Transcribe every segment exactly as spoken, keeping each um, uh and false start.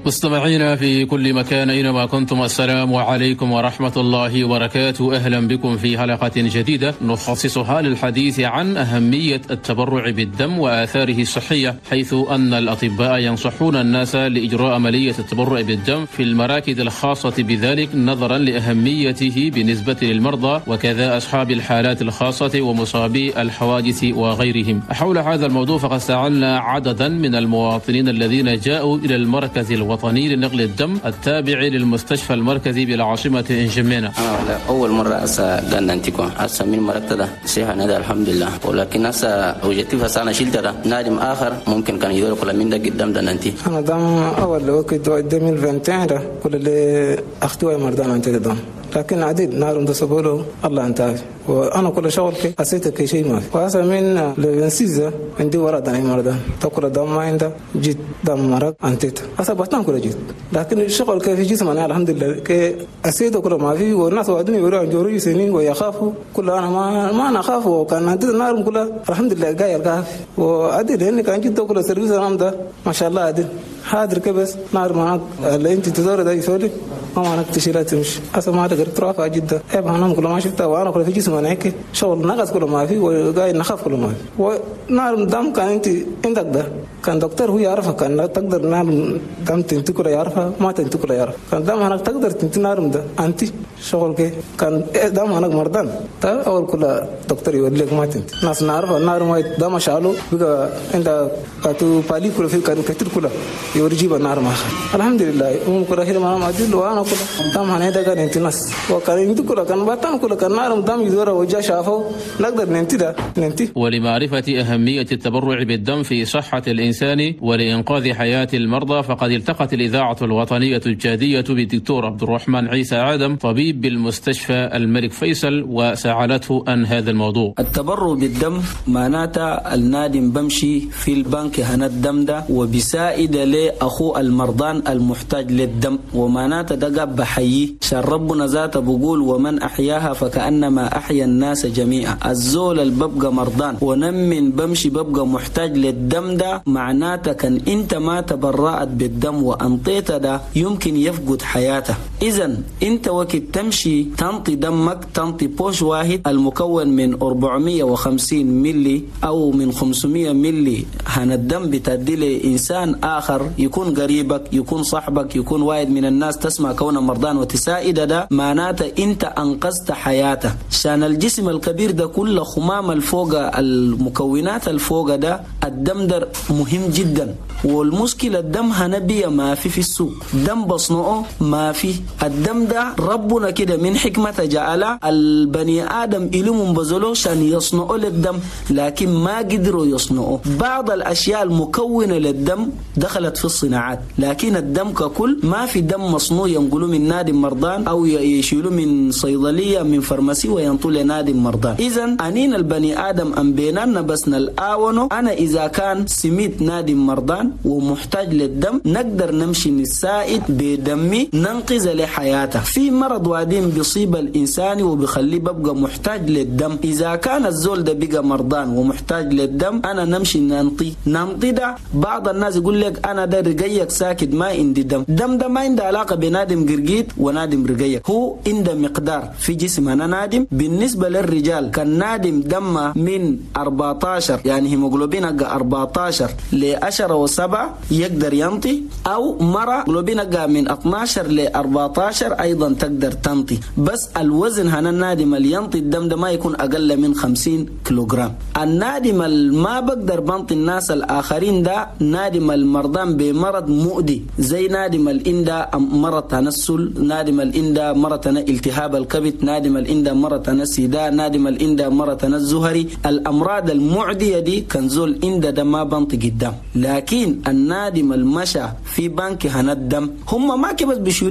مستمعينا في كل مكان أينما كنتم، السلام عليكم ورحمة الله وبركاته. أهلا بكم في حلقة جديدة نخصصها للحديث عن أهمية التبرع بالدم وآثاره الصحية، حيث أن الأطباء ينصحون الناس لإجراء عملية التبرع بالدم في المراكز الخاصة بذلك نظرا لأهميته بالنسبة للمرضى وكذا أصحاب الحالات الخاصة ومصابي الحوادث وغيرهم. حول هذا الموضوع فقد سألنا عددا من المواطنين الذين جاءوا إلى المركز الوطني وطني لنقل الدم التابع للمستشفى المركزي بالعاصمة انجمينا. أنا أول مرة أسا قلنا أنتكم أسا من مركزة صحة ندى الحمد لله، ولكن أسا وجدت فسانا شلت ده نادم آخر ممكن كان يدور كل من ده قدام ده أنتي. أنا دم أول وقت ألفين وعشرين ده كل اللي أختوي مردان أنت دم، لكن عديد نارم دسبوله الله أنتاج، وأنا كل شغل كي أسيت كي شيء ما في، وأسا من لبنسيزة عندي ورا دني مردان تأكل دم ما عنده جيت دم مرق أنتيت أسا بطن كل جيت، لكن الشغل كي في جسمنا الحمد لله كي أسيت كل ما في، والناس وادني يقولوا عن جوري سنين ويخافوا كل أنا ما ما أنا خاف، وكان عندي نارم كلها الحمد لله جاي الكاف، وعديد هني كان جيت كل سيرفيس أنا ده ما شاء الله عديد حاضر كبس نار معك اللي أنت تدور ده يسولي ما أنا تشيلات مش أسا ما تقدر ترافع جدا، إيه أنا كل ما شفتها وأنا كل في جسمنا هيك شغل نقص كل ما في وجاي نخاف كل ما في، ونار دم كان أنت عندك ده كان دكتور هو يعرفها، كان تقدر نار دم تنتقل يعرفها ما تنتقل يعرف، كان دم أنا تقدر تنتنار ده أنت شغل كي كان دم أنا مردان تا أول كل دكتور يقول لك ما تنت ناس نعرفها النار ما دم شالو بقى عند كاتو بالي كل في كانوا كتير كله يورجيب النار ما الحمد لله هم كل هيدا ما ما أدل وأنا كل دم أنا هذا كان أنت ناس وكان أنت كل كان باتم كل كان نار دم يدور وجا شافه نقدر ننتي ده ننتي. ولمعرفة أهمية التبرع بالدم في صحة الإنسان ولإنقاذ حياة المرضى فقد التقت الإذاعة الوطنية الجادية بالدكتور عبد الرحمن عيسى آدم طبيب بالمستشفى الملك فيصل وسألته عن هذا الموضوع. التبرع بالدم معناته النادم بمشي في البنك هنا الدم ده وبسائد لأخو المرضان المحتاج للدم، ومعناته ده قاب بحييه شان ربنا ذاته بقول ومن أحياها فكأنما أحيا الناس جميعا. الزول الببقى مرضان ونمن بمشي ببقى محتاج للدم ده معناته كان انت ما تبرأت بالدم وانطيت ده يمكن يفقد حياته. اذا انت وقت تمشي تنطي دمك تنطي بوش واحد المكون من أربعمية وخمسين ملي او من خمسمية ملي هن الدم بتدي لإنسان آخر يكون قريبك يكون صاحبك يكون واحد من الناس تسمع كونه مرضان وتساعد ده معناته انت انقذت حياته. شان الجسم الكبير ده كله خمام الفوق المكونات الفوق ده الدم ده مهم جدا، والمشكلة الدم هنبيا ما في في السوق دم بصنعه ما في. الدم ده ربنا كده من حكمة جعل البني آدم إلهم بزلو شان يصنعوا للدم لكن ما قدروا يصنعوا. بعض الأشياء المكونة للدم دخلت في الصناعات لكن الدم ككل ما في دم مصنوع ينقلوا من نادم مرضان أو يشيلوا من صيدلية من فرماسي وينطوا لنادم مرضان. إذن أنين البني آدم أم بيننا بس نلآونه أنا إذا كان سميت نادم مرضان ومحتاج للدم نقدر نمشي نساعد بدمي ننقذ لحياته. في مرض وادين بيصيب الإنسان وبيخليه ببقى محتاج للدم، إذا كان الزول ده بقى مرضان ومحتاج للدم أنا نمشي ننطي ننطي ده. بعض الناس يقول لك أنا ده رقيق ساكت ما عندي دم، دم ده ما عنده علاقة بنادم قرقيت ونادم رقيق، هو عنده مقدار في جسمنا نادم. بالنسبة للرجال كان نادم دم من أربعة عشر يعني هيموغلوبين أربعة عشر ل عشرة وسبعة يقدر ينطي، أو مرة هيموغلوبين من اثني عشر ل أربعة عشر أيضا تقدر تنطي، بس الوزن هنا النادم اللي ينطي الدم ده ما يكون أقل من خمسين كيلوغرام. النادم ما بقدر بنطي الناس الآخرين ده نادم المرضان بمرض مؤذي زي نادم الإندا مرض تنسل، نادم الإندا مرض التهاب الكبد، نادم الإندا مرض تنسيدا، نادم الإندا مرض تنزهري. الأمراض المعدية دي كان زول إندا ده ما بنطي قدام، لكن النادم المشى في بنك هنا الدم هم ما كبس بيشيلوا دمك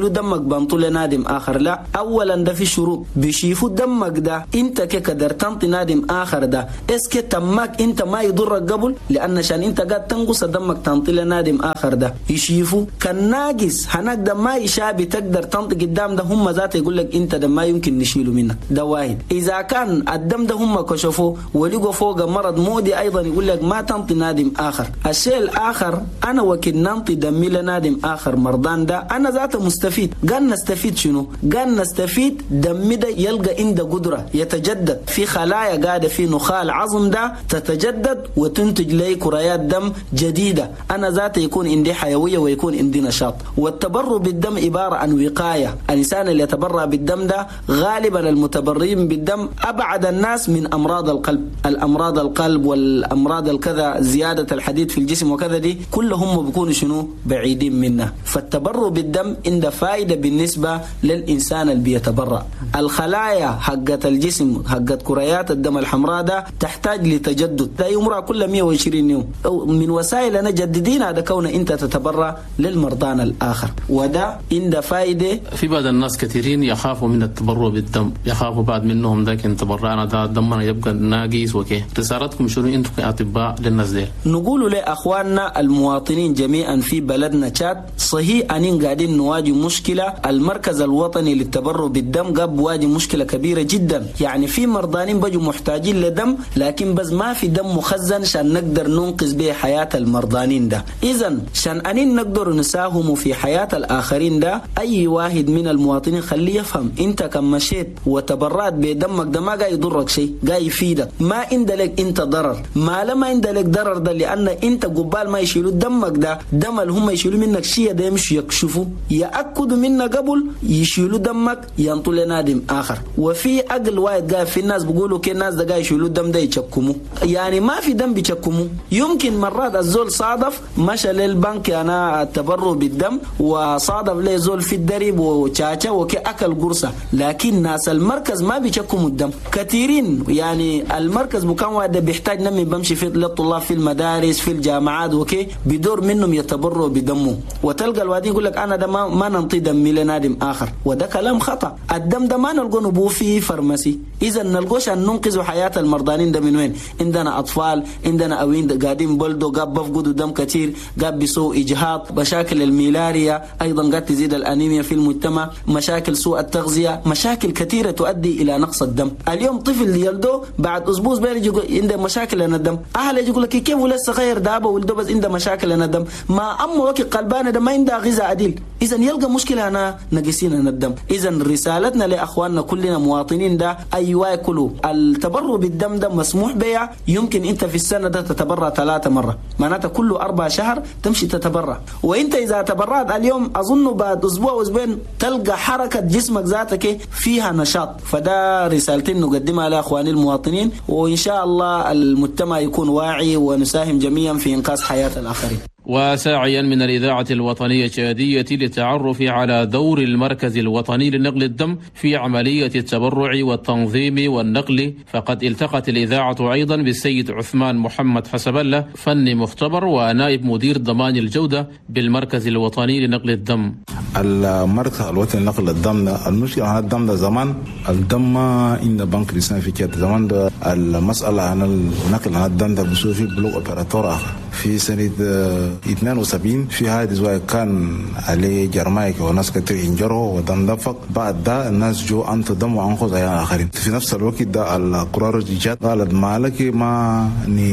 بنطول نادم آخر، لا، أولا ده في شروط بيشيفوا دمك ده أنت كقدر تنطي نادم آخر ده إسكي تمك أنت ما يضرك قبل، لأن عشان أنت قاعد تنقص دمك تنطي لنادم آخر ده يشيفوا كان ناقص هناك ده ما يشابه تقدر تنطي قدام ده، هم ذات يقول لك أنت ده ما يمكن نشيله منك، ده واحد. إذا كان الدم ده هم كشفوه ولقوا فوق مرض مودي أيضا يقول لك ما تنطي نادم آخر. الشيء الآخر أنا وكل ننطي دمي لنادم آخر مرضان ده أنا ذات مستفيد. قال نستفيد شنو؟ قال نستفيد دمي ده يلقى عنده قدرة يتجدد في خلايا قاعدة في نخاع العظم ده تتجدد وتنتج لي كريات دم جديدة، أنا ذات يكون عندي حيوية ويكون عندي نشاط. والتبرع بالدم عبارة عن وقاية. الإنسان اللي يتبرع بالدم ده غالبا المتبرعين بالدم أبعد الناس من أمراض القلب، الأمراض القلب والأمراض الكذا زيادة الحديد في الجسم وكذا دي كلهم بيكونوا شنو بعيدين منه. فالتبرع بالدم عنده فائدة بالنسبة للإنسان اللي بيتبرع. الخلايا حقت الجسم حقت كريات الدم الحمراء ده تحتاج لتجدد، ده يمر كل مئة وعشرين يوم. من وسائل أنا جددين هذا كون أنت تتبرع للمرضان الآخر، وده عنده فائدة. في بعض الناس كثيرين يخافوا من التبرع بالدم، يخافوا بعد منهم ذاك إن تبرعنا ده دمنا يبقى ناقص وكي. رسالتكم شنو أنتم كأطباء للناس دي؟ نقول لأخواننا المواطنين جميعا في بلدنا تشاد صحيح أنين قاعدين نواجه مشكلة. المركز الوطني للتبرع بالدم قاب واجه مشكلة كبيرة جدا، يعني في مرضانين بجوا محتاجين لدم لكن بس ما في دم مخزن عشان نقدر ننقذ به حياة المرضانين ده. إذن عشان أنين نقدر نساهم في حياة الآخرين ده أي واحد من المواطنين خليه يفهم أنت كم مشيت وتبرعت بدمك ده ما قاعد يضرك شيء، قاعد يفيدك، ما عند لك أنت ضرر، ما لما عند لك ضرر ده لأن أنت قبال ما يشيلوا دمك ده دم اللي هم يشيلوا منك شيء ده يمشوا يكشفوا يأكدوا منك قبل يشيلوا دمك ينطوا لنادم آخر. وفي أقل واحد قاعد في الناس بيقولوا كي الناس ده قاعد يشيلوا الدم ده يشكموا، يعني ما في دم بيشكموا. يمكن مرات الزول صادف مشى للبنك أنا التبرع بالدم وصادف لي زول في الدرب وشاشة وكي أكل قرصة، لكن ناس المركز ما بيشكموا الدم كثيرين. يعني المركز مكان واحد بيحتاج نمي بمشي في للطلاب في المدارس في الجامعات وكي بدور منهم يتبرعوا بدمه، وتلقى الوادي يقول لك أنا ده ما, ما ننطي دمي لنادم آخر، وده كلام خطأ. الدم ده ما نلقى نبوه في فارماسي، إذا نلقوش أن ننقذ حياة المرضانين ده من وين؟ عندنا أطفال، عندنا أوين قاعدين بلدو قاب بفقدوا دم كتير، قاب بسوء إجهاض، مشاكل الميلاريا أيضا قد تزيد الأنيميا في المجتمع، مشاكل سوء التغذية، مشاكل كثيرة تؤدي إلى نقص الدم. اليوم طفل يلدو بعد أسبوع بيجي عنده مشاكل لنا الدم، أهله يقول لك كيف ولا صغير دابا ولده بس عنده مشاكل لنا الدم، ما أمه وكي قلبانه ده ما عنده غذاء عديل، إذا يلقى مشكلة أنا نقصين لنا الدم. إذا رسالتنا لأخواننا كلنا مواطنين ده أيوة ياكلوا التبرع بالدم ده مسموح بيع. يمكن أنت في السنة ده تتبرع ثلاثة مرة، معناتها كل أربع شهر تمشي تتبرع. وأنت إذا تبرعت اليوم أظن بعد أسبوع وأسبوعين تلقى حركة جسمك ذاتك فيها نشاط. فده رسالتين نقدمها لأخواني المواطنين، وإن شاء الله المجتمع يكون واعي ونساهم جميعا في إنقاذ حياة الآخرين. وساعيا من الإذاعة الوطنية الشادية للتعرف على دور المركز الوطني لنقل الدم في عملية التبرع والتنظيم والنقل، فقد التقت الإذاعة أيضا بالسيد عثمان محمد حسب الله فني مختبر ونائب مدير ضمان الجودة بالمركز الوطني لنقل الدم. المركز الوطني لنقل الدم ده المشكلة عن الدم ده زمان الدم عند بنك الإسلام في كده زمان ده المسألة عن النقل عن الدم ده بيسوي في بلوك أوبراتور آخر في سنة اثنين وسبعين في هذه زوايا كان عليه جرمايك وناس كتير ينجروا ودم دفق. بعد ده الناس جو أنت دم وأنقذ أيام آخرين. في نفس الوقت ده القرار جات قالت مالك ما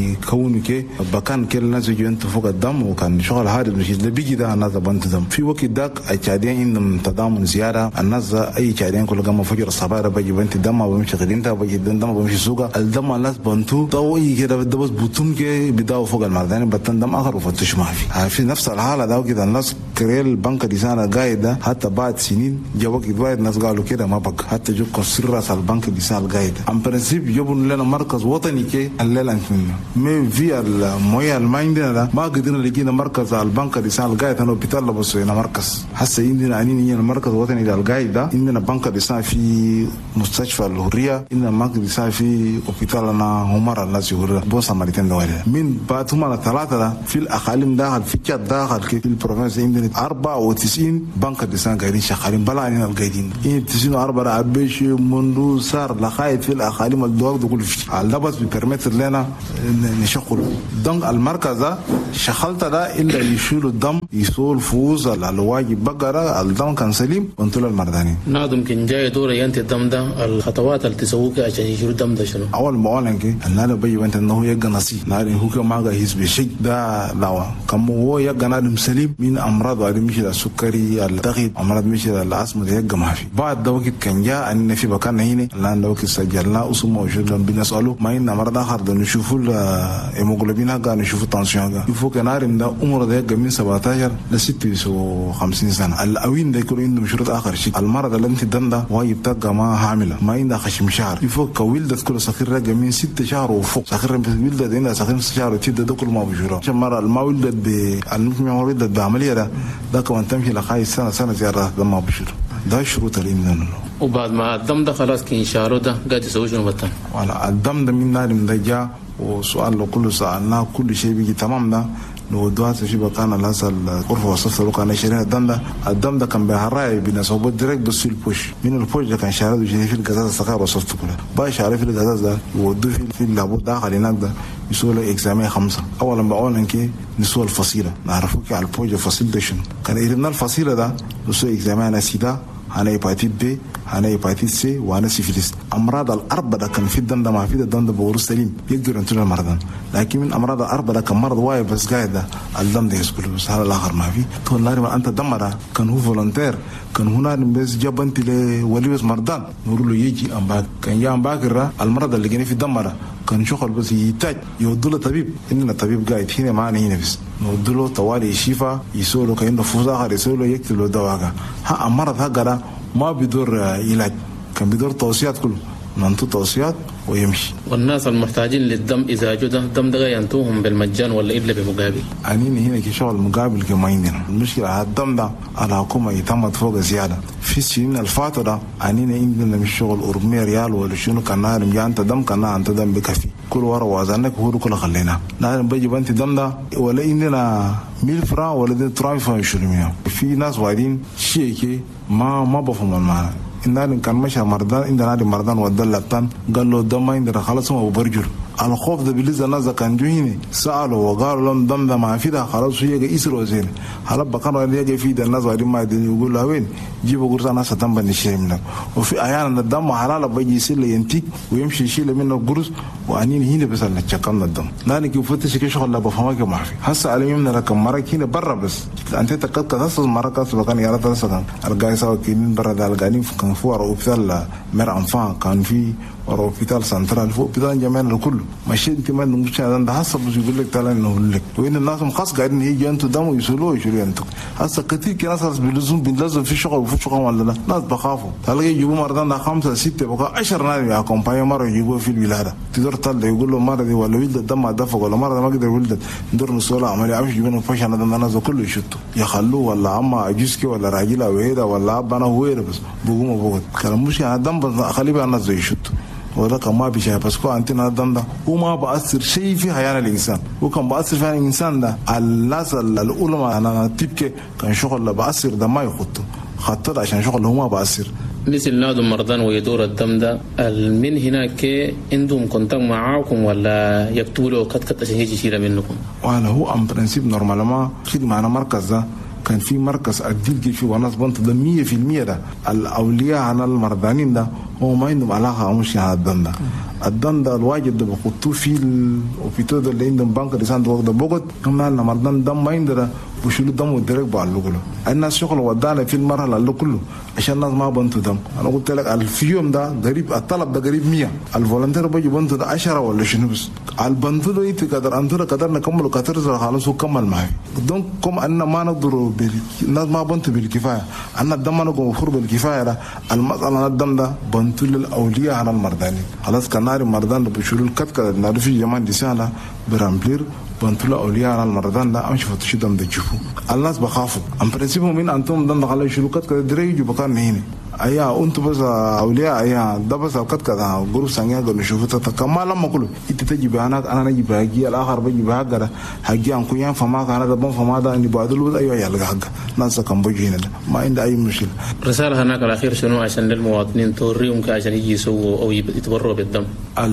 نكونك بكان كل الناس يجوا أنت فوق الدم وكان شغل هذا مش اللي بيجي ده الناس بنت دم. في وقت ده الشادين عندهم تضامن زيادة الناس أي شادين كل جم فجر الصباح بيجي بنت دم وبمشي غدينته بيجي دم وبمشي سوقه الدم الناس بنتو طوي كده بده بس بطن كي بداوا فوق المعدن بتن دم آخر وفتش ما في. في نفس الحالة ده كده الناس كريل بنك ديسانا قايد ده حتى بعد سنين جا وقت وايد الناس قالوا كده ما بقى حتى جو كسر راس البنك ديسانا قايد. أم برنسيب يجيبوا لنا مركز وطني كي الليلة نفهمه. ما في المويه المايندنا ده ما قدرنا لقينا مركز البنك ديسانا قايد أنا بيطلع بس هنا مركز. حتى عندنا عنين المركز الوطني ده القايد ده عندنا بنك ديسانا في مستشفى الحرية عندنا مركز ديسانا في وبيطلعنا همار الناس يقولوا بوسا مرتين دوالي. من بعد هم الثلاثة ده في الأقاليم داخل في كات داخل في البروفنس عندنا أربعة وتسعين بنك اللسان قاعدين شغالين بلا علينا القاعدين إن تسعين وأربعة عبيش منذ صار لخايت في الأقاليم الدوار ده كله في اللبس بيبرمتر لنا نشغل دم المركز شغلت ده إلا يشيل الدم يسول فوز الواجب بقرة الدم كان سليم وانتول المردانين. نادم كن جاي دور ينتي الدم ده الخطوات اللي تسووك عشان يشيلوا الدم ده شنو؟ أول ما أقول لك أنا بيجي وانت إنه يجي نصي نادم هو كمان جاي يسبي شيء ده لا كم هو يجي نادم سليم من أمراض وعلى مشي السكري الضغط أمراض مشي العصب ده يجي ما في بعد ده وقت كان جاء أن في مكان هنا لأن ده وقت سجلنا أسمه وشلنا بنسأله ما إن أمراض آخر ده نشوفه الهيموغلوبين هذا نشوفه التنسيون هذا يفوق نادم ده عمره ده يجي من سبعة عشر لستة وخمسين سنة الأوين ده يكون عنده مشروط آخر شيء المرض اللي أنت الدم ده واجب تبقى ما حاملة ما عندها خشم شهر يفوق كولدت كل صغير رجع من ستة شهر وفوق صغير ولدت عندها صغير شهر وتبدأ ده كل ما بيجرى عشان مرة ما ولدت بالمجمع ولدت بعملية ده ده كمان تمشي لخاي سنة سنة زيادة ده ما بيجرى ده شروط الإمدان. وبعد ما الدم ده خلاص كين شهره ده قاعد يسوي شنو بتاعه؟ ولا الدم ده من نادم ده جاء وسؤال لو كل سألنا كل شيء بيجي تمام ده لو دوات في مكان الناس الغرفة وصفت لو كان شيرين الدم ده الدم ده كان بهراي بنسبة ديركت بس في البوش من البوش ده كان شارد وجه في الجزاز الصغير وصفت كله باي شارد في الجزاز ده يودوه في في اللابود داخل هناك ده يسوي له إكزامين خمسة أولا بقول إنك نسوي الفصيلة نعرفوك على البوش الفصيل ده شنو كان إيرنا الفصيلة ده نسوي إكزامين سيدا أنا هيباتيت بي أنا هيباتيت سي وأنا سيفيليس أمراض الأربعة ده كان في الدم ده ما في الدم ده بورس سليم يقدر ينتقل المرضان لكن من أمراض الأربعة ده كان مرض واي بس قاعد ده الدم ده يسكله بس هذا الآخر ما في تقول لاري أنت دم ده كان هو فولنتير كان هنا بس جاب أنت لولي بس مرضان نقول له يجي أمباك كان يا أمباك الرا المرض اللي جاني في الدم ده كان شغل بس يحتاج يودوا له طبيب إننا طبيب قاعد هنا معنا هنا بس نودوا له طوالي شفاء يسوي له كأنه فوز آخر يسوي له يكتب له دواء ها المرض هذا ما بدور علاج كان بدور توصيات كله ننتو توصيات ويمشي. والناس المحتاجين للدم إذا جد الدم ده ينتوهم بالمجان ولا إلا بمقابل؟ أنيني هنا كشغل مقابل كما عندنا المشكلة الدم ده على حكومة يتمت فوق زيادة في السنين الفاترة أنينا عندنا مش شغل أربعمية ريال ولا شنو كان نارم يا أنت دم كان أنت دم بكفي كل ورا وزنك هو كل خلينا نارم بيجي بنت دم ده ولا عندنا ميل فرا ولا ده ترامي فايشلمية في ناس وايدين شيء ما ما بفهم المعنى إن كان مشى مردان إن نادي مردان ودلتان قال له دم عندنا خلاص ما ببرجر الخوف ده بليز الناس كان جوهيني سألوا وقالوا لهم دم ده ما في ده خلاص هو يجي يسرو زين هلا بقى اللي يجي في ده الناس وادي ما يدري يقول له وين جيبوا قرص الناس دم بنشيل منه وفي أحيانا الدم حلال بيجي يصير ينتيك ويمشي يشيل منه القرص وأنين هنا بس اللي تشكلنا الدم لأن كيف فتش كيش ولا بفهمك ما في هسه على يومنا رقم مرة هنا برا بس أنت تكاد كذا مرة كذا بكان يا رب تنسى الجاي سوا كين برا ده الجانين كان فوق وبثال مر أنفان كان في وروبيتال سنترال فوق بيتال جميعنا الكل ماشي انت ما نمشي هذا ده حسب يقول لك تعالى انه لك وين الناس مخص قاعدين يجي انتوا دم يسولوا يشيلوا انتوا هسه كثير ناس بيلزم بيلزم في شغل وفي شغل ولا لا ناس بخافوا تلاقي يجيبوا مرضان ده خمسة ستة بقى عشرة ناس يا كومباني مرة يجيبوا في الولادة تقدر تطلع يقول له مرة دي ولا ولدت دم دفق ولا مرة ما قدر ولدت ندور نسولا عمليه عمش يجيبوا فش انا ده الناس كله يشتوا يخلوه ولا عما عجوزك ولا راجل وهيدا ولا اب انا هو بس بقوم بقول كلام مش انا دم بس خلي بقى الناس يشتوا وده كان ما بيشاي بس كو عندنا الدم ده وما بأثر شيء في حياة الإنسان وكان بأثر في الإنسان ده الناس العلماء أنا تبكي كان شغل بأثر ده ما يخطه خطط عشان شغل هو ما بأثر مثل نادو مرضان ويدور الدم ده من هناك عندهم كونتاكت معاكم ولا يكتبوا قد قد عشان يجي يشيل منكم؟ وأنا هو أم برنسيب نورمال ما خد معنا مركز ده كان في مركز أديل في وناس بنت ده مية في المية ده الأولياء عن المرضانين ده هو ما عندهم علاقة مش على الدم ده الدم ده الواجب ده بخطوه في الأوبيتو ده اللي عندهم بنك لسان ده ده بوقت كم لنا مرضان دم ما عندنا بشيلوا دم والدرك بعلو كله الناس شغل ودانا في المرحلة اللي كله عشان الناس ما بنتوا دم أنا قلت لك الفيوم ده قريب الطلب ده قريب مية الفولنتير بيجي بنتوا ده عشرة ولا شنو بس البنتوا ده يتقدر أنتوا قدرنا نكمل كتر خلاص وكمل معي دونك كم أن ما نقدر الناس ما بنتوا بالكفاية أن الدم ما نقوم بفور بالكفاية ده المسألة الدم ده بنتوا للأولياء على المرضانين خلاص كان ناري مرضان بيشيلوا الكت كده ناري في جمان دي سنة برامبلير بنتوا أولياء على المرضان لا أمشي فتشي دم ده تشوفوا الناس بخافوا أم برنسيبهم من أنتم دم ده خلاص يشيلوا كت كده دري يجوا بكان هنا ايا انت بس اولياء ايا ده بس القد كذا جروب سانيا قالوا نشوفها كمان لما كله انت تجي بهناك انا نجي بهاجي الاخر بيجي بهاجر حاجي ان كويان فما كان هذا بون فما ده اني بعدلو ايوه يلقى حق ناس كان بيجي هنا ما عنده اي مشكله. رساله هناك الاخير شنو عشان للمواطنين توريهم عشان يجي يسووا او يتبروا بالدم؟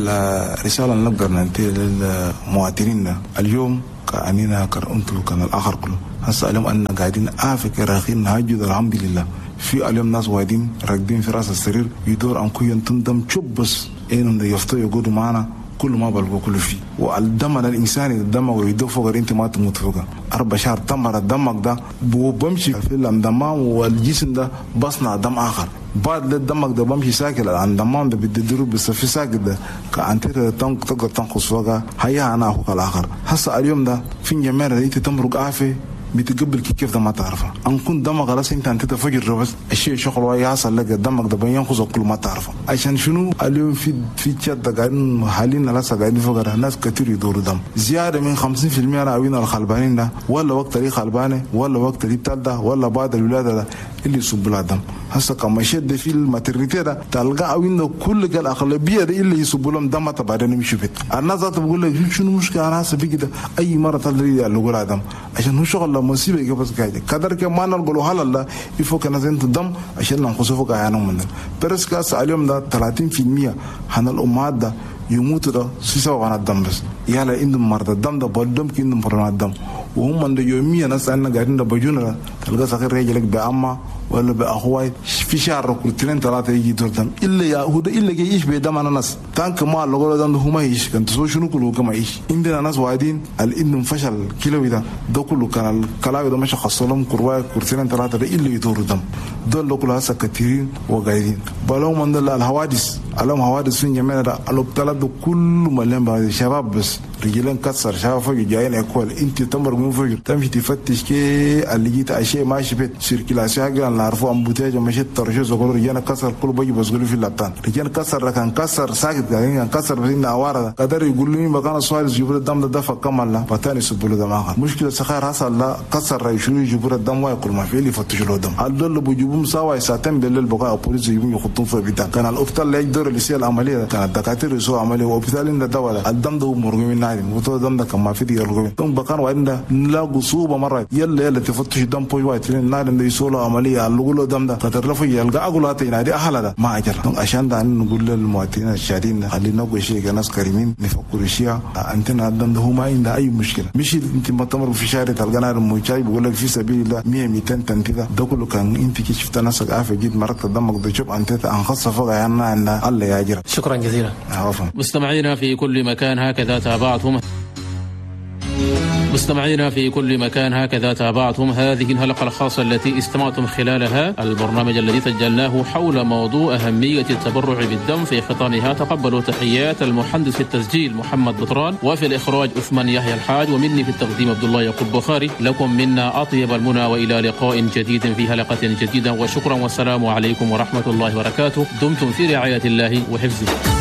الرساله اللي نقدر ننتهي للمواطنين اليوم كأننا كأنتم كان الآخر كله هسه اليوم أننا قاعدين آفك راخين نهجد الحمد لله في اليوم ناس وايدين راكدين في راس السرير يدور أن كوين تندم شوب بس إنهم يفتوا يقعدوا معنا كل ما بلغوا كله فيه والدم الإنساني الدم ويدوب فوق أنت ما تموت فوقه أربع شهر تمر دمك ده بمشي في الدمام والجسم ده بصنع دم آخر بعد الدمك ده بمشي ساكل الدمام ده بدي دروب بس في ساكل ده كأنت تنق تقدر تنقص فوقه هيا أنا أخوك الآخر هسه اليوم ده في جماعة دي تمرق عافية بتقبل كيف ده ما تعرفه ان كنت دمك خلاص انت انت تفجر بس الشيء شغل يحصل لك دمك ده بينقص كل ما تعرفه عشان شنو اليوم في في تشات قاعدين حاليا لسه قاعدين فوق ناس كثير يدوروا دم زياده من خمسين بالمئة راويين الخلبانين ده ولا وقت اللي خلبانه ولا وقت اللي بتلده ولا بعد الولاده ده اللي يصب له دم هسه كما شد في الماترنتي ده تلقى اوين كل الاغلبيه ده اللي يصب لهم دم تبعدين يمشي بيت الناس بتقول لك شنو مشكله انا هسه كده اي مره تدري اللي يقول دم عشان هو شغل مصيبه يجي بس قاعد قدر كمان نقولوا هلا يفوق ناس انت دم عشان ننقصوا فوق عيانهم من بس كاس اليوم ده ثلاثين بالمئة عن الامهات ده يموتوا ده سبب عن الدم بس يلا عندهم مرضى الدم ده بالدم كيندهم مرضى الدم وهم من يوميا ناس عندنا قاعدين ده بجونا تلقى صغير رجلك بأمه ولا بأخوي في شهر كلتين ثلاثة يجي دور دم إلا يا هو ده إلا جيش بدم أنا ناس تانك ما لقوا دم ده هما يعيش كان تسوي شنو كله كما يعيش عندنا ناس واحدين الإندم فشل كيلو ده ده كله كان الكلام ده مش خاصلهم كرواي كلتين ثلاثة ده إلا يدور دم دول كله هسه كثيرين وقاعدين بلهم من دل الحوادث علىهم حوادث في جميع ده الابتلاء كل مليان بعد شباب بس رجلين كسر شباب فوق جايين اكل انت تمر من فوق تمشي تفتش كي اللي جيت اشياء ما شفت سيركيلاسيون حاجه نعرفوا امبوتاج مشيت ترشي زغور رجال كسر كل بيجي بس في اللبان رجال كسر كان كسر ساكت كان كسر بين اواره قدر يقول لي مكان سؤال يجيب الدم ده دفع كمل لا بتاني سبله دم اخر مشكله سخير حصل لا كسر يشيلوا يجيبوا الدم وياكل ما في اللي يفتشوا له دم هذول بيجيبوا سوا ساعتين بالليل بقى البوليس يجيبوا يخطون في بيتها كان الابطال اللي يقدر اللي يصير العمليه كان الدكاتره يسووا عمليه وبالتالي ان الدواء الدم ده مرغم من نادي وتو الدم ده كان ما في دي الرغم دم بكان وعندنا نلاقوا صوبه مره يلا يلا تفتش دم بوي وايت نادي ده يسووا عمليه اللي له دم ده تترفع يلقى اقولات نادي اهل ده ما اجر عشان ده نقول للمواطنين الشادين خلينا نقول شيء ناس كريمين نفكر اشياء انتنا الدم ده هو ما عنده اي مشكله مش انت ما تمر في شارع تلقى نار موجاي بيقول لك في سبيل الله مية مئتين تنتيذا ده كله كان انت كي شفت نفسك عافيه جيت مركت دمك ده شوف انت انخص فوق عنا عنا الله ياجر. شكرا جزيلا. عفوا. مستمعينا في كل مكان هكذا تابعتم مستمعينا في كل مكان هكذا تابعتم هذه الحلقة الخاصة التي استمعتم خلالها البرنامج الذي سجلناه حول موضوع أهمية التبرع بالدم. في ختامها تقبلوا تحيات المهندس في التسجيل محمد بطران وفي الإخراج عثمان يحيى الحاج ومني في التقديم عبد الله يعقوب بخاري. لكم منا أطيب المنى وإلى لقاء جديد في حلقة جديدة وشكرا والسلام عليكم ورحمة الله وبركاته. دمتم في رعاية الله وحفظه.